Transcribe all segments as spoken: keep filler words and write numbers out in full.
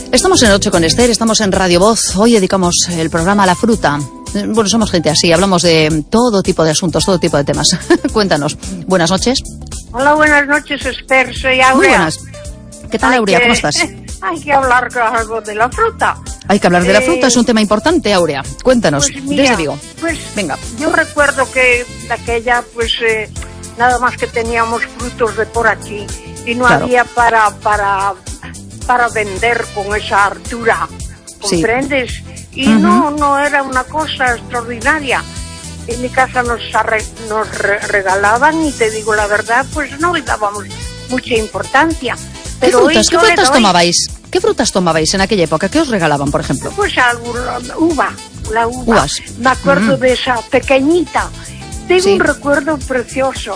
Estamos en Noche con Esther, estamos en Radio Voz. Hoy dedicamos el programa a la fruta. Bueno, somos gente así, hablamos de todo tipo de asuntos, todo tipo de temas. Cuéntanos. Buenas noches. Hola, buenas noches, Esther. Soy Aurea. Muy buenas. ¿Qué tal, Aurea? Que, ¿Cómo estás? Hay que hablar algo de la fruta. Hay que hablar de la fruta, eh, es un tema importante, Aurea. Cuéntanos, pues mira, desde Vigo. Pues venga. Yo recuerdo que de aquella, pues eh, nada más que teníamos frutos de por aquí y no claro. había para para para vender con esa altura, ¿comprendes? Sí. Y uh-huh. no no era una cosa extraordinaria. En mi casa nos, arre, nos re, regalaban y te digo la verdad, pues no le dábamos mucha importancia. Pero ¿Qué frutas, ¿qué frutas tomabais? ¿Qué frutas tomabais en aquella época? ¿Qué os regalaban, por ejemplo? Pues alguna uva, la uva. Uvas. Me acuerdo mm. de esa pequeñita. Tengo sí. un recuerdo precioso.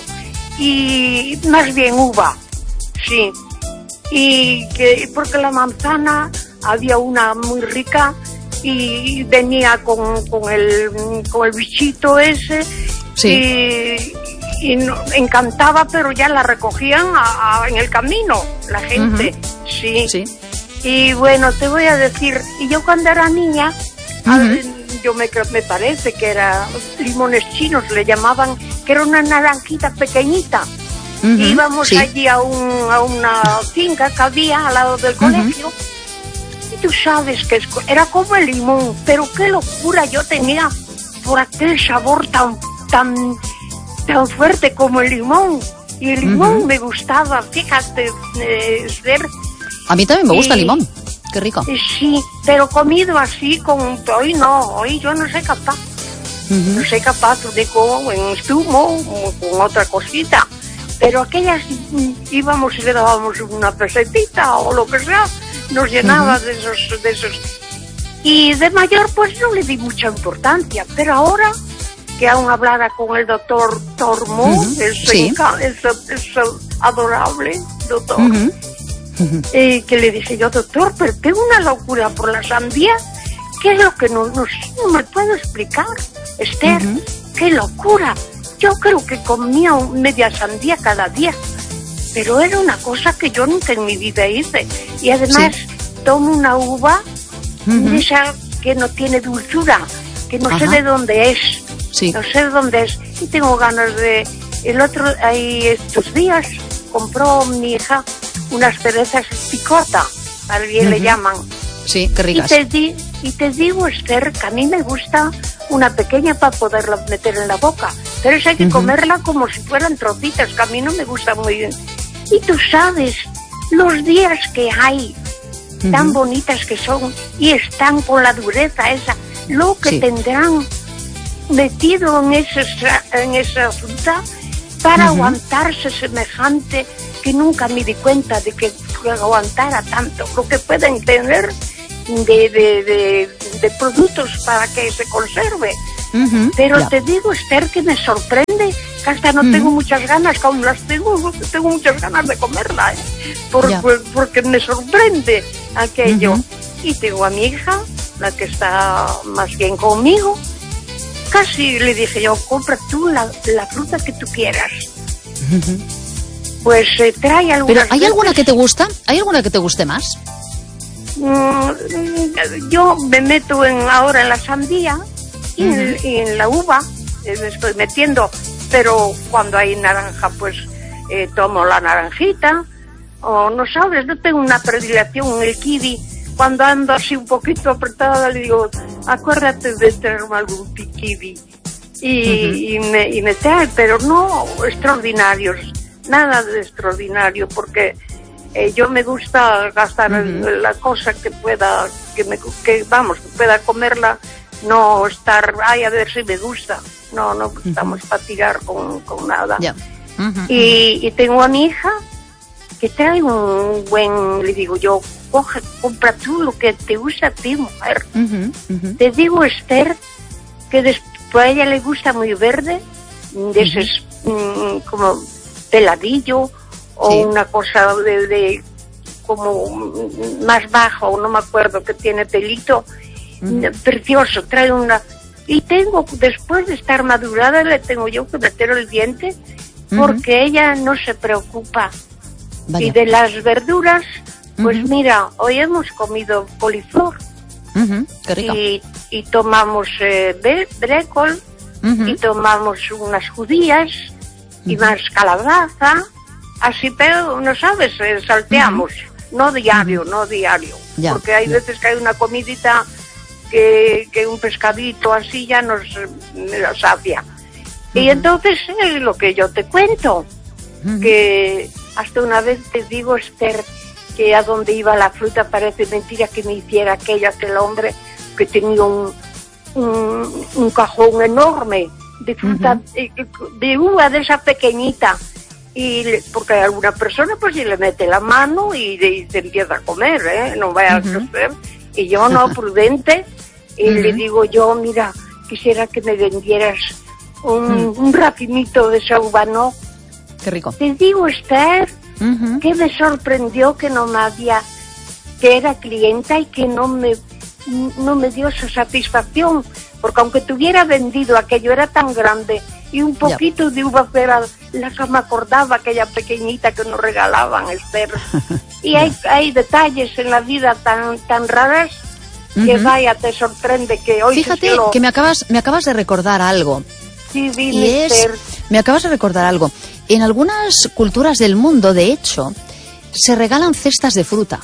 Y más bien uva, sí. Y que porque la manzana había una muy rica y venía con, con el con el bichito ese. Sí. Y, y no, encantaba, pero ya la recogían a, a, en el camino, la gente, uh-huh. sí. sí. Y bueno, te voy a decir, y yo cuando era niña, uh-huh. a, yo me, me parece que era limones chinos, le llamaban, que era una naranjita pequeñita. Uh-huh. Íbamos sí. allí a, un, a una finca que había al lado del colegio, uh-huh. y tú sabes que es, era como el limón, pero qué locura yo tenía por aquel sabor tan, tan, tan fuerte como el limón. Y el limón uh-huh. me gustaba, fíjate, eh, ver. A mí también me gusta y, el limón, qué rico. Sí, pero comido así, con hoy no, hoy yo no soy capaz. Uh-huh. No soy capaz de con en zumo o con otra cosita. Pero aquellas íbamos y le dábamos una pesetita o lo que sea, nos llenaba uh-huh. de esos, de esos. Y de mayor pues no le di mucha importancia, pero ahora que aún hablara con el doctor Tormo, uh-huh. ese, sí. ese, ese adorable doctor, uh-huh. Uh-huh. Eh, que le dije yo, doctor, pero tengo una locura por la sandía, ¿qué es lo que no, no, no me puedo explicar? Esther, uh-huh. qué locura, yo creo que comía media sandía cada día, pero era una cosa que yo nunca en mi vida hice, y además sí. tomo una uva, uh-huh. esa que no tiene dulzura, que no Ajá. sé de dónde es, sí. no sé de dónde es, y tengo ganas de, el otro, ahí estos días, compró mi hija unas cerezas picota, alguien uh-huh. le llaman. Sí, qué ricas. Y te, di, y te digo, Esther, que a mí me gusta una pequeña para poderla meter en la boca, pero eso hay que uh-huh. comerla como si fueran trocitas, que a mí no me gusta muy bien. Y tú sabes, los días que hay, uh-huh. tan bonitas que son, y están con la dureza esa, lo que sí. tendrán metido en, ese, en esa fruta para uh-huh. aguantarse semejante, que nunca me di cuenta de que aguantara tanto, lo que pueden tener de, de, de, de productos para que se conserve. Uh-huh, Pero yeah. te digo, Esther, que me sorprende, que hasta no uh-huh. tengo muchas ganas, que aún las tengo, tengo muchas ganas de comerla, ¿eh? Por, yeah. por, porque me sorprende aquello. Uh-huh. Y tengo a mi hija, la que está más bien conmigo, casi le dije yo, compra tú la, la fruta que tú quieras. Uh-huh. Pues eh, trae algunas. ¿Pero hay alguna que te gusta? ¿Hay alguna que te guste más? Mm, yo me meto en, ahora en la sandía y, uh-huh. en, y en la uva, eh, me estoy metiendo, pero cuando hay naranja, pues eh, tomo la naranjita, o no sabes, no tengo una predilección en el kiwi. Cuando ando así un poquito apretada, le digo, acuérdate de traerme algún kiwi. Y, uh-huh. y, me, y me trae, pero no extraordinarios. Nada de extraordinario, porque eh, yo me gusta gastar uh-huh. la cosa que pueda, que me, que vamos, que pueda comerla, no estar, ay, a ver si me gusta, no, no estamos uh-huh. para tirar con, con nada. Yeah. Uh-huh. Y, y tengo a mi hija que trae un buen, le digo yo, coge, compra tú lo que te gusta a ti, mujer. Uh-huh. Uh-huh. Te digo, Esther, que después a ella le gusta muy verde, de esos, uh-huh. mm, como peladillo o sí. una cosa de, de como más bajo, no me acuerdo, que tiene pelito uh-huh. precioso, trae una, y tengo, después de estar madurada, le tengo yo que meter el diente uh-huh. porque ella no se preocupa. Vaya. Y de las verduras Pues Ujú. mira, hoy hemos comido coliflor Ujú, qué rico. y, y tomamos eh, bre- brécol Ujú. y tomamos unas judías y más calabaza, así, pero no sabes, eh, salteamos, no diario, no diario, Ya, porque hay ya. veces que hay una comidita que, que un pescadito así ya nos eh, nos sacia. Y entonces es lo que yo te cuento, Ujú. que hasta una vez te digo, Esther, que a donde iba la fruta parece mentira que me hiciera aquello, aquel hombre que tenía un, un, un cajón enorme de fruta, Ujú. eh, de uva de esa pequeñita, y le- porque a alguna persona pues si le mete la mano y, de- y se empieza a comer, ¿eh? No vaya Ujú. a ser, y yo no, prudente, y Ujú. le digo yo, mira, quisiera que me vendieras un, Mm. un racimito de esa uva, ¿no? Qué rico. Te digo, Esther, Ujú. que me sorprendió que no me había, que era clienta y que no me, no me dio esa satisfacción, porque aunque tuviera vendido aquello, era tan grande y un poquito de uva era la que me acordaba, aquella pequeñita que nos regalaban, Esther. Y hay, hay detalles en la vida tan, tan raras que Ujú. vaya, te sorprende que hoy Fíjate se lo... que me acabas, me acabas de recordar algo. Sí, dime, Y es, Esther. me acabas de recordar algo. En algunas culturas del mundo, de hecho, se regalan cestas de fruta.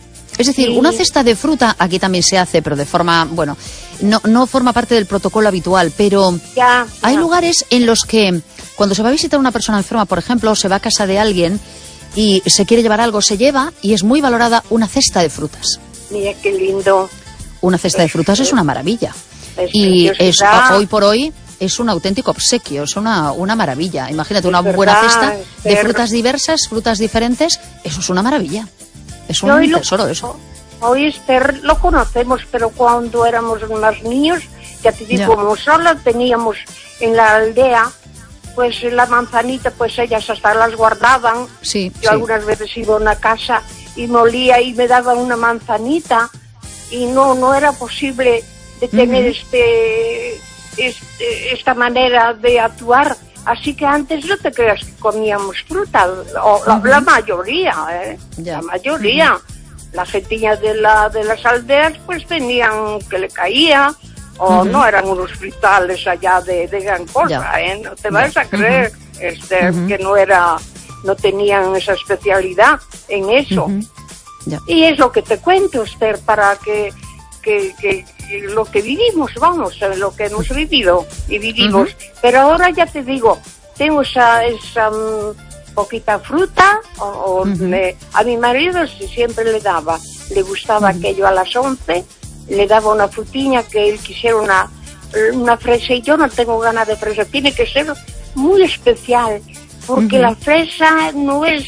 Es decir, Sí. una cesta de fruta, aquí también se hace, pero de forma, bueno, no, no forma parte del protocolo habitual, pero Ya, hay ya. lugares en los que cuando se va a visitar a una persona enferma, por ejemplo, se va a casa de alguien y se quiere llevar algo, se lleva y es muy valorada una cesta de frutas. Mira qué lindo. Una cesta de frutas es una maravilla. Es Y es, preciosidad. hoy por hoy es un auténtico obsequio, es una, una maravilla. Imagínate, Es una verdad, buena cesta de Esther. frutas diversas, frutas diferentes, eso es una maravilla. Es Yo un hoy lo- tesoro eso. Hoy Esther lo conocemos, pero cuando éramos más niños, ya te digo, Ya. como solo teníamos en la aldea, pues la manzanita, pues ellas hasta las guardaban. Sí, Yo sí. algunas veces iba a una casa y molía y me daban una manzanita y no no era posible de tener Ujú. este, este esta manera de actuar. Así que antes no te creas que comíamos fruta, o la, la mayoría, ¿eh? Ya. La mayoría. La gentilla de la de las aldeas pues tenían que le caía, o Ujú. no eran unos frutales allá de, de gran cosa, Ya. ¿eh? No te vas Ya. a creer, este, Ujú. que no era, no tenían esa especialidad en eso. Ujú. Ya. Y es lo que te cuento, Esther, para que, que, que, que lo que vivimos, vamos, eh, lo que hemos vivido y vivimos. Ujú. Pero ahora ya te digo, tengo esa, esa mm, poquita fruta, o, o Ujú. me- a mi marido sí siempre le daba, le gustaba aquello a las once, le daba una frutiña que él quisiera una, una fresa, y yo no tengo ganas de fresa, tiene que ser muy especial, porque Ujú. la fresa no es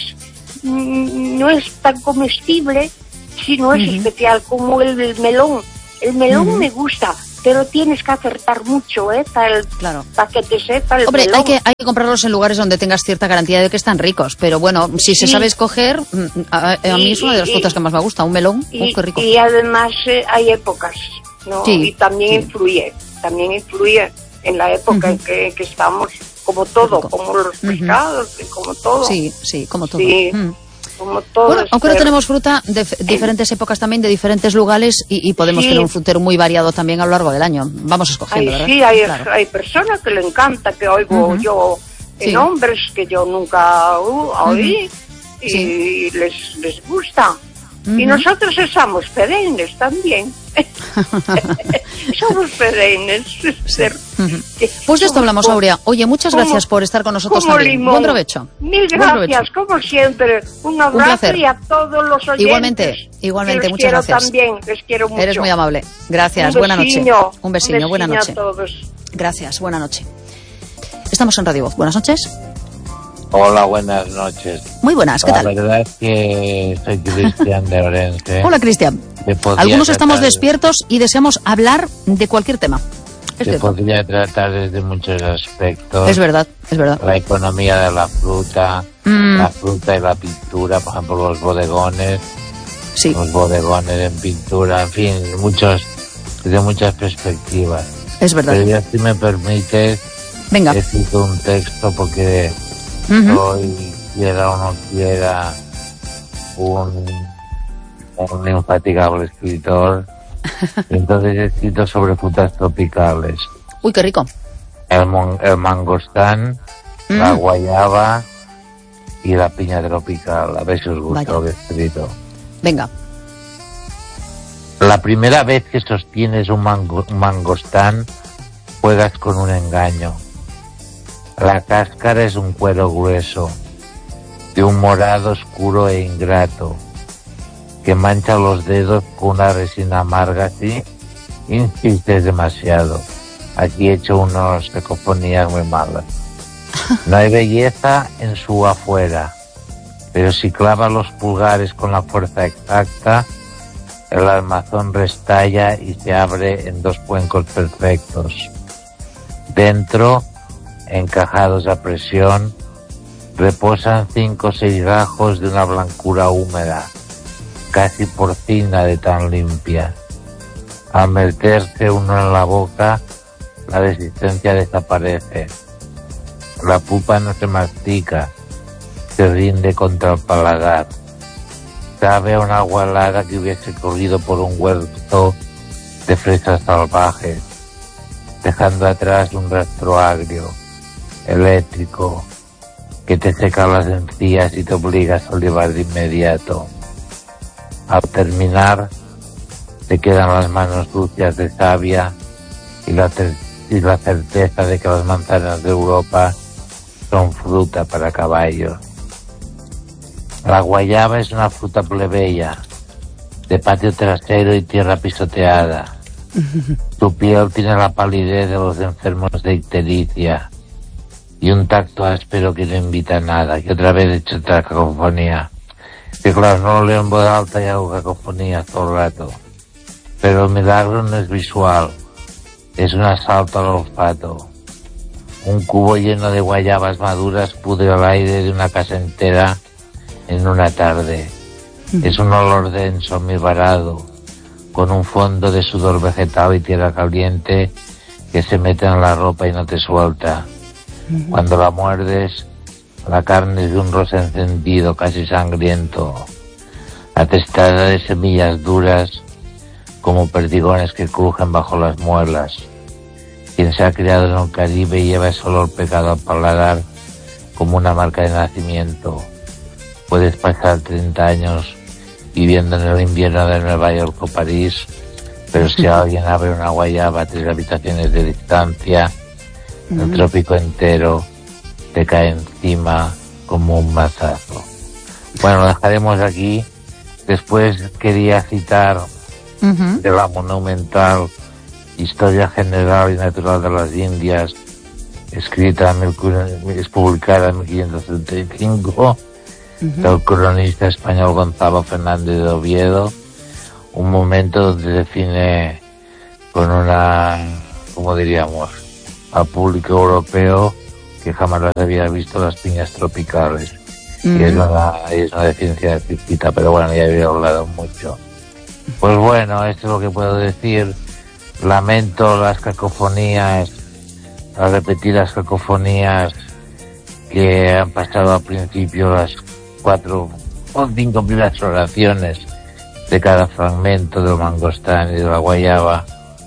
mm, no es tan comestible si no es Ujú. especial como el, el melón. El melón Ujú. me gusta, pero tienes que acertar mucho, ¿eh? Para el, Claro. para que te sepa el Hombre, melón. hay que, hay que comprarlos en lugares donde tengas cierta garantía de que están ricos, pero bueno, si se Sí. sabe escoger, mm, a, a mí Y- es una de las y- frutas que más me gusta, un melón, y, oh, qué rico. y además eh, hay épocas, ¿no? Sí, Y también sí. influye, también influye en la época en Ujú. que, que estamos, como todo, rico. como los Ujú. pescados, y como todo. Sí, sí, como todo. Sí, Mm. como todo. Bueno, aunque no Esther. tenemos fruta de f- diferentes épocas también, de diferentes lugares, y, y podemos Sí. tener un frutero muy variado también a lo largo del año. Vamos Ay, escogiendo, ¿verdad? sí, hay, Claro. hay personas que le encanta, que oigo Ujú. yo en Sí. hombres que yo nunca uh, oí, y Sí. les, les gusta. Y Ujú. nosotros somos perennes también. Somos perennes. Esther. Ujú. Que Pues de esto somos hablamos, como- Aurea. Oye, muchas como- gracias por estar con nosotros como también. limón. Buen provecho. Mil Buen provecho. gracias, como siempre. Un abrazo placer. y a todos los oyentes. Igualmente, igualmente, que los muchas quiero gracias. también, les quiero mucho. Eres muy amable. Gracias, Un buena noche. besiño, Un besiño, buena besiño noche. a todos. Gracias, buena noche. Estamos en Radio Voz. Buenas noches. Hola, buenas noches. Muy buenas, ¿qué La tal? verdad es que soy Cristian de Orense. Hola, Cristian. Te podría Algunos estamos tratar- despiertos y deseamos hablar de cualquier tema. Es Se cierto. podría tratar desde muchos aspectos. Es verdad, es verdad. La economía de la fruta, Mm, la fruta y la pintura, por ejemplo, los bodegones, sí, los bodegones en pintura, en fin, muchos, desde muchas perspectivas. es verdad. Pero ya si me permites, Venga. he escrito un texto porque Ujú. hoy, quiera o no quiera, un un infatigable escritor. Entonces he escrito sobre frutas tropicales. Uy, qué rico. El, mon, el mangostán, mm. la guayaba y la piña tropical. A ver si os gusta lo que he escrito. Venga. La primera vez que sostienes un, mango, un mangostán, juegas con un engaño. La cáscara es un cuero grueso, de un morado oscuro e ingrato, que mancha los dedos con una resina amarga. Así insistes demasiado. Aquí he hecho unas cacofonías muy malas. No hay belleza en su afuera, pero si clavas los pulgares con la fuerza exacta, el armazón restalla y se abre en dos cuencos perfectos. Dentro, encajados a presión, reposan cinco o seis gajos de una blancura húmeda, casi porcina de tan limpia. Al meterse uno en la boca, la resistencia desaparece. La pulpa no se mastica, se rinde contra el paladar. Sabe a una agua helada que hubiese corrido por un huerto de fresas salvajes, dejando atrás un rastro agrio, eléctrico, que te seca las encías y te obliga a salivar de inmediato. Al terminar, te quedan las manos sucias de savia y la, y la certeza de que las manzanas de Europa son fruta para caballos. La guayaba es una fruta plebeya, de patio trasero y tierra pisoteada. Su piel tiene la palidez de los enfermos de ictericia y un tacto áspero que no invita a nada. Y otra vez he hecho otra cacofonía. Que claro, no lo leo en voz alta y hago cacofonía todo el rato. Pero el milagro no es visual, es un asalto al olfato. Un cubo lleno de guayabas maduras pudre al aire de una casa entera en una tarde. Mm. Es un olor denso, muy varado, con un fondo de sudor vegetal y tierra caliente que se mete en la ropa y no te suelta. Mm. Cuando la muerdes, la carne es de un rosa encendido, casi sangriento, atestada de semillas duras como perdigones que crujen bajo las muelas. Quien se ha criado en el Caribe lleva ese olor pegado al paladar como una marca de nacimiento. Puedes pasar treinta años viviendo en el invierno de Nueva York o París, pero si alguien abre una guayaba a tres habitaciones de distancia, mm. el trópico entero te cae encima como un mazazo. Bueno, lo dejaremos aquí. Después quería citar uh-huh. de la monumental Historia General y Natural de las Indias, escrita, es publicada en mil quinientos treinta y cinco, uh-huh. del cronista español Gonzalo Fernández de Oviedo, un momento donde define con una, como diríamos, al público europeo que jamás las había visto las piñas tropicales. Uh-huh. Y es una, es una definición explícita, pero bueno, ya había hablado mucho. Pues bueno, esto es lo que puedo decir. Lamento las cacofonías, las repetidas cacofonías que han pasado al principio, las cuatro o cinco primeras oraciones de cada fragmento del mangostán y de la guayaba.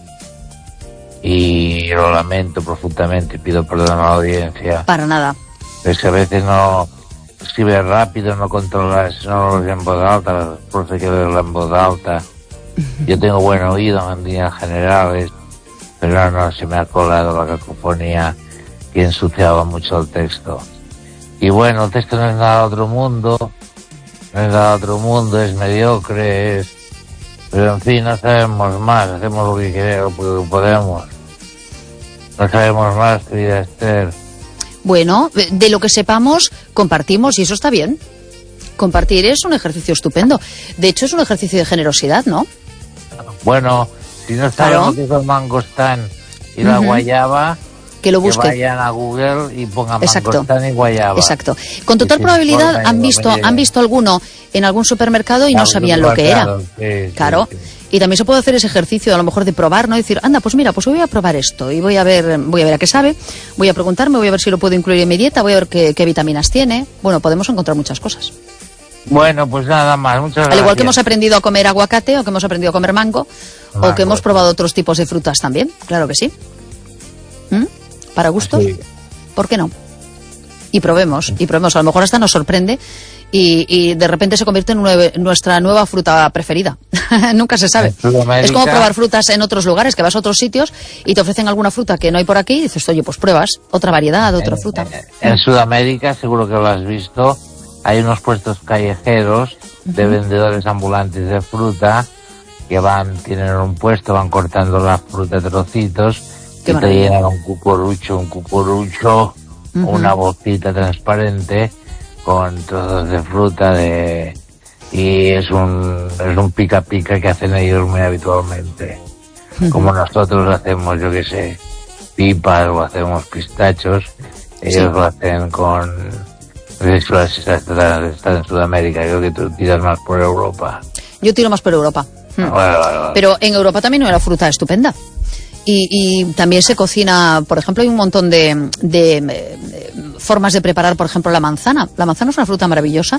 Y lo lamento profundamente, pido perdón a la audiencia. Para nada. Es que a veces no escribes rápido, no controlas, no lo lees en voz alta, los profes que leerlo en voz alta. Yo tengo buen oído en líneas generales, pero no, se me ha colado la cacofonía que ensuciaba mucho el texto. Y bueno, el texto no es nada de otro mundo, no es nada de otro mundo, es mediocre, es... pero en fin, no sabemos más, hacemos lo que queremos, lo que podemos. No sabemos más, querida Esther. Bueno, de lo que sepamos, compartimos y eso está bien. Compartir es un ejercicio estupendo. De hecho, es un ejercicio de generosidad, ¿no? Bueno, si no sabemos lo que es el mangostán y la uh-huh. guayaba, que lo busquen. Que vayan a Google y pongan Exacto. mangostán y guayaba. Exacto. Con total probabilidad han visto, han visto alguno en algún supermercado y no sabían lo que era. Sí, claro. Sí, sí. Y también se puede hacer ese ejercicio, a lo mejor de probar, ¿no? Decir, anda, pues mira, pues voy a probar esto y voy a ver, voy a ver a qué sabe, voy a preguntarme, voy a ver si lo puedo incluir en mi dieta, voy a ver qué, qué vitaminas tiene. Bueno, podemos encontrar muchas cosas. Bueno, pues nada más, muchas gracias. Al igual que hemos aprendido a comer aguacate, o que hemos aprendido a comer mango, mango. o que hemos probado otros tipos de frutas también, claro que sí. ¿Mm? ¿Para gustos? Sí. ¿Por qué no? Y probemos, y probemos, a lo mejor hasta nos sorprende y, y de repente se convierte en nueve, nuestra nueva fruta preferida. Nunca se sabe. Es como probar frutas en otros lugares, que vas a otros sitios y te ofrecen alguna fruta que no hay por aquí y dices, oye, pues pruebas otra variedad, otra fruta. En, en Sudamérica, seguro que lo has visto, hay unos puestos callejeros de uh-huh. vendedores ambulantes de fruta que van, tienen un puesto, van cortando la fruta en trocitos y te llenan un cucurucho, un cucurucho, uh-huh. una bolsita transparente con trozos de fruta de y es un es un pica pica que hacen ellos muy habitualmente, uh-huh. como nosotros hacemos, yo que sé, pipas o hacemos pistachos, ellos sí. lo hacen con está, está en Sudamérica. Creo que tú tiras más por Europa. Yo tiro más por Europa. Hmm. Vale, vale, vale. Pero en Europa también hay una fruta estupenda. Y, y también se cocina, por ejemplo, hay un montón de, de, de formas de preparar, por ejemplo, la manzana. La manzana es una fruta maravillosa.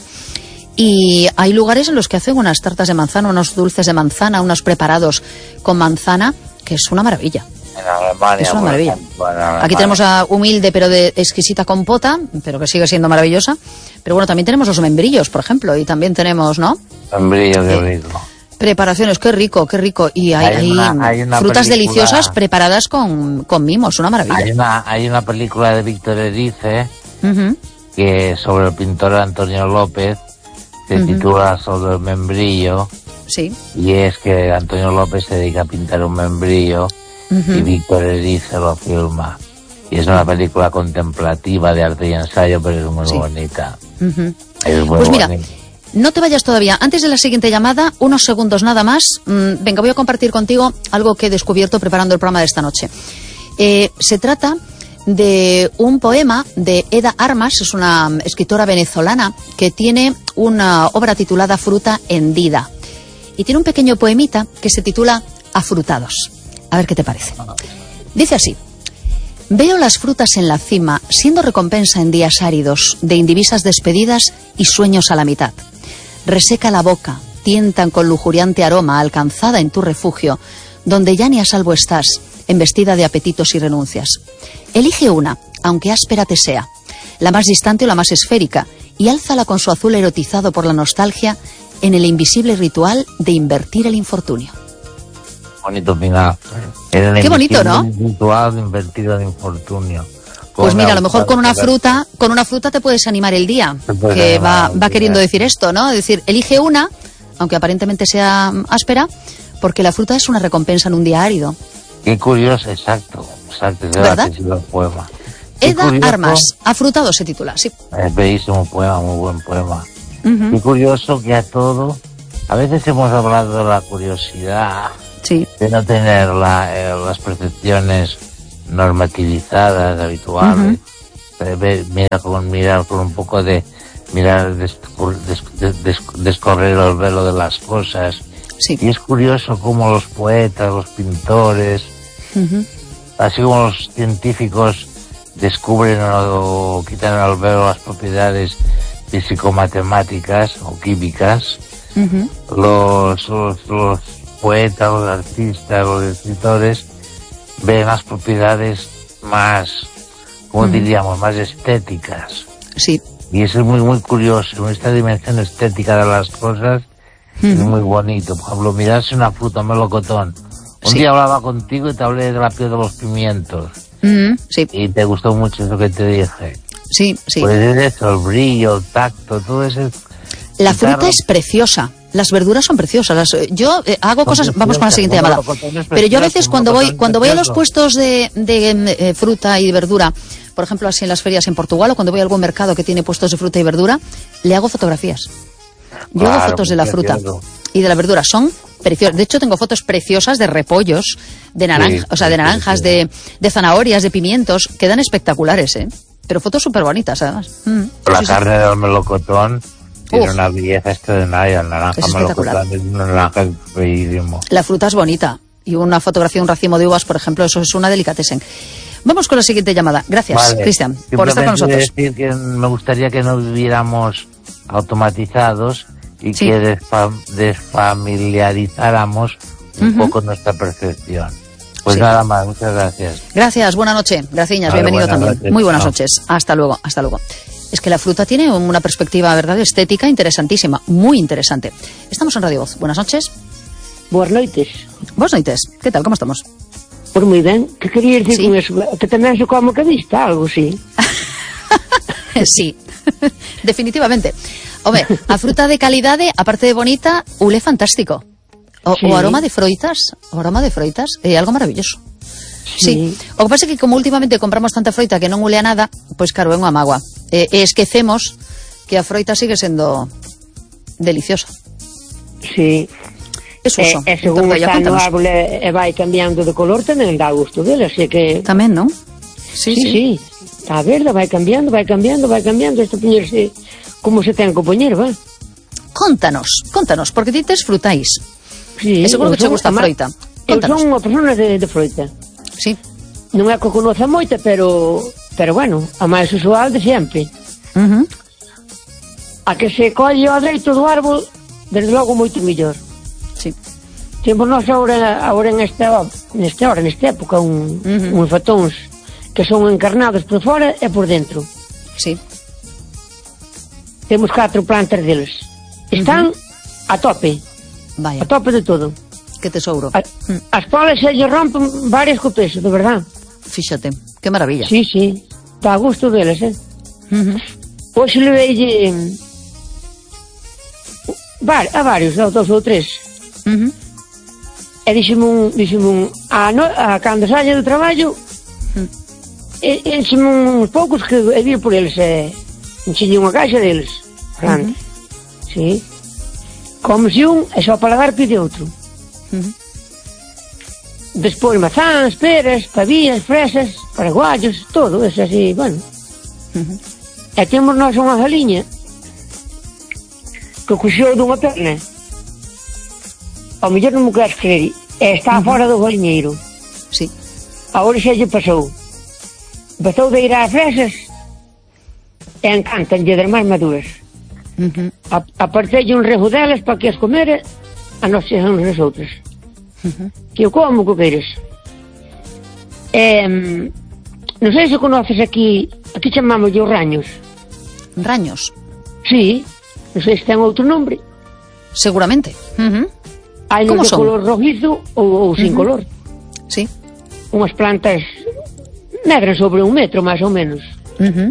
Y hay lugares en los que hacen unas tartas de manzana, unos dulces de manzana, unos preparados con manzana, que es una maravilla. En Alemania, es una maravilla. Ejemplo, en Alemania. Aquí tenemos a humilde pero de exquisita compota, pero que sigue siendo maravillosa. Pero bueno, también tenemos los membrillos, por ejemplo, y también tenemos, ¿no? Membrillo, qué rico. Preparaciones, qué rico, qué rico. Y hay, hay, una, hay una frutas película, deliciosas preparadas con, con mimos, una maravilla. Hay una, hay una película de Víctor Erice uh-huh. que sobre el pintor Antonio López, se uh-huh. titula Sobre el membrillo. Sí. Y es que Antonio López se dedica a pintar un membrillo. Uh-huh. Y Víctor Erice lo filma. Y es una película contemplativa de arte y ensayo, pero es muy sí. bonita. Uh-huh. Es muy pues mira, bonita. No te vayas todavía. Antes de la siguiente llamada, unos segundos nada más. Mm, venga, voy a compartir contigo algo que he descubierto preparando el programa de esta noche. Eh, se trata de un poema de Eda Armas, es una escritora venezolana que tiene una obra titulada Fruta hendida. Y tiene un pequeño poemita que se titula Afrutados. A ver qué te parece. Dice así: veo las frutas en la cima, siendo recompensa en días áridos, de indivisas despedidas y sueños a la mitad. Reseca la boca, tientan con lujuriante aroma, alcanzada en tu refugio, donde ya ni a salvo estás, embestida de apetitos y renuncias. Elige una, aunque áspera te sea, la más distante o la más esférica, y álzala con su azul erotizado por la nostalgia en el invisible ritual de invertir el infortunio. Bonito final. Qué bonito, ¿no? Ritual de invertir el infortunio. Pues mira, a lo mejor con una fruta, con una fruta te puedes animar el día, que va, va queriendo decir esto, ¿no? Es decir, elige una, aunque aparentemente sea áspera, porque la fruta es una recompensa en un día árido. Qué curioso, exacto, exacto. ¿Verdad? Poema. Eda Armas, Afrutado se titula, sí. Es bellísimo poema, muy buen poema. Uh-huh. Qué curioso que a todo, a veces hemos hablado de la curiosidad, sí. de no tener la, eh, las percepciones normativizadas, habituales, uh-huh. ver, mirar, con, mirar con un poco de, mirar, descor, des, des, des, descorrer el velo de las cosas. Sí. Y es curioso cómo los poetas, los pintores, uh-huh. así como los científicos descubren o, o quitan el velo las propiedades físico-matemáticas o químicas, uh-huh. los, los, los poetas, los artistas, los escritores ven las propiedades más, ¿cómo uh-huh. diríamos?, más estéticas. Sí. Y eso es muy, muy curioso, esta dimensión estética de las cosas uh-huh. es muy bonito. Por ejemplo, mirarse una fruta, un melocotón. Un sí. día hablaba contigo y te hablé de la piel de los pimientos. Uh-huh. Sí. Y te gustó mucho eso que te dije. Sí, sí. Pues es eso, el brillo, el tacto, todo eso. La fruta es preciosa. Las verduras son preciosas. Las, yo eh, hago son cosas. Vamos con la siguiente llamada. Pero yo a veces cuando voy cuando voy a los puestos de, de eh, fruta y verdura, por ejemplo, así en las ferias en Portugal, o cuando voy a algún mercado que tiene puestos de fruta y verdura, le hago fotografías. Yo claro, hago fotos de la fruta y de la verdura. Son preciosas. De hecho, tengo fotos preciosas de repollos, de naranja, sí, o sea, de naranjas, sí, sí. de, de zanahorias, de pimientos. Quedan espectaculares, ¿eh? Pero fotos súper bonitas, además. Mm. La sí, carne sí. del melocotón tiene Uf. una belleza extraordinaria. El naranja es melocotón es un naranja bellísimo. La fruta es bonita. Y una fotografía, un racimo de uvas, por ejemplo, eso es una delicatessen. Vamos con la siguiente llamada. Gracias, vale. Cristian, por estar con nosotros. Decir que me gustaría que no viviéramos automatizados y Sí. que desfa- desfamiliarizáramos un Ujú. poco nuestra percepción. Pues Sí. nada más, muchas gracias. Gracias, buena noche. Graciñas, Vale, bienvenido buenas también. noches. Muy buenas Chao. noches. Hasta luego, hasta luego. Es que la fruta tiene una perspectiva, ¿verdad?, estética interesantísima, muy interesante. Estamos en Radio Voz. Buenas noches. Boas noites. Buenas noites. ¿Qué tal? ¿Cómo estamos? Por moi ben, que quería dicir Sí. con eso? Que tamén se come que vista, algo, sí. Sí, definitivamente. Hombre, a fruta de calidade, aparte de bonita, ule fantástico. O, Sí. o aroma de froitas, o aroma de froitas, é algo maravilloso. Sí. O que pasa é que como últimamente compramos tanta froita que non ule a nada, pois claro, é unha mágoa. E, e esquecemos que a froita sigue sendo deliciosa. Sí. Es E, uso. e según Entonces, está no cuéntanos. árbol e, e vai cambiando de color, tamén dá gusto dele, así que... Tamén, non? Sí, Sí, sí. Está verde, vai cambiando, vai cambiando, vai cambiando, isto poñerse como se ten que poñer, va. Contanos, contanos, porque ti tes frutais. Sí, E seguro que eu che son- gusta a ama- froita. Eu Contanos. son unha persona de, de froita. Sí. Non é que conoza moita, pero pero bueno, a máis usual de sempre. Uh -huh. A que se colle ao deito do árbol, desde logo moito mellor. Sí. Temos nós agora, agora nesta, nesta hora, nesta época, un, Ujú. uns fatóns que son encarnados por fora e por dentro. Sí. Temos catro plantas deles. Están a tope, Vaya, a tope de todo. que tesouro. A, as polas se lle rompen varias co peso, de verdad. Fíxate, que maravilla. Sí, sí, está a gusto deles, eh. Uh -huh. Hoxe le veille var, a varios, a dos ou tres. Uh -huh. E dixeme un, dixeme un a, no, a cando saia do traballo, Mm. e, encheme uns poucos que e vir por eles, e enchelle unha caixa deles, grande. Sí. Comese un, e só para dar pide outro. Uh -huh. Despois mazás, peras, pavías, fresas, paraguayos, todo, eso así, bueno. Uh -huh. E temos nós unha galiña que coxeu dunha perna. Ao mellor non me queres creer, e está fora do galiñeiro. Sí. Agora xa lle pasou. Empezou de ir ás fresas e encantanlle das máis maduras. Uh -huh. Apartelle un rejo delas para que as comere, a nós chegamos as outras. Uh -huh. Que eu como que queres. Eh, non sei se conoces aquí, aquí chamamos os raños. Raños, Sí, non sei se ten outro nombre. seguramente. Uh -huh. Hai Como uns de son? color rojizo ou, ou sin Ujú. color. Sí. Unhas plantas medran sobre un metro, máis ou menos. Uh -huh.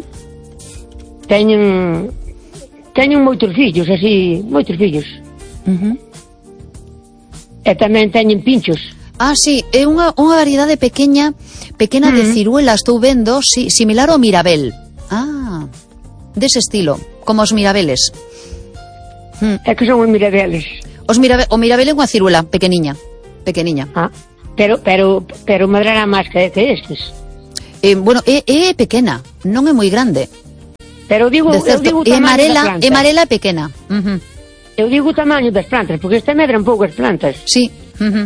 Teñen teñen moitos fillos, así, moitos fillos. Uh -huh. E tamén teñen pinchos. Ah, sí, é unha, unha variedade pequeña, pequena de ciruela, estou vendo, sí, similar ao mirabel. Ah, dese estilo, como os mirabeles. Mm. É que son os mirabeles. Os mirabe, o mirabel é unha ciruela pequeniña, pequeniña. Ah, pero pero pero madrará máis que, que estes. Eh, bueno, é, é pequena, non é moi grande. Pero digo, De eu certo, digo o é tamaño amarela, da planta. é amarela pequena. Uh -huh. Eu digo o tamaño das plantas, porque este medran poucas plantas. Sí. Uh -huh.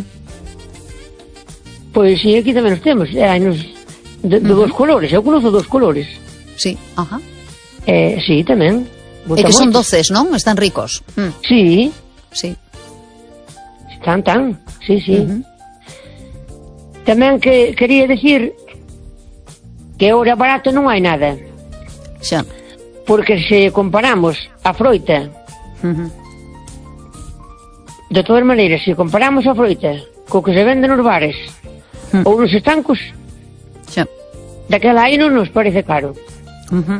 Pois si, aquí tamén os temos. E hai nos de, de dos colores, eu conozco dos colores. Sí, ajá. Eh, sí, tamén. E que son doces, non? Están ricos. Mm. Sí, Sí. están tan, sí, sí. Uh -huh. Tamén que quería decir que ahora barato non hai nada, Xa. porque se comparamos a froita, Uh -huh. de todas maneiras, se comparamos a froita co que se vende nos bares Mm. ou nos estancos, Xa. daquela aí non nos parece caro. Uh -huh.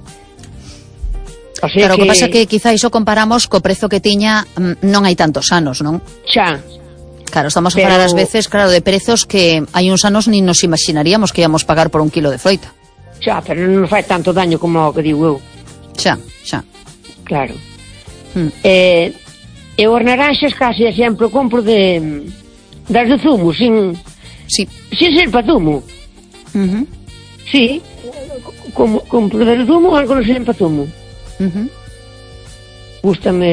O sea Claro, o que pasa que quizá iso comparamos co prezo que tiña, mm, non hai tantos anos, non? xa, Claro, estamos a Pero- falar ás veces, claro, de prezos que hai uns anos ni nos imaginaríamos que íamos pagar por un kilo de froita. xa, pero non nos fai tanto daño como o que digo eu, Xa, xa. claro. Mm. Eh, e os naranxas casi sempre compro de das de zumo, sin, Sí. sin ser pa zumo. Uh -huh. Sí, como, compro de zumo, algo non sen pa zumo. Uh -huh. Gústame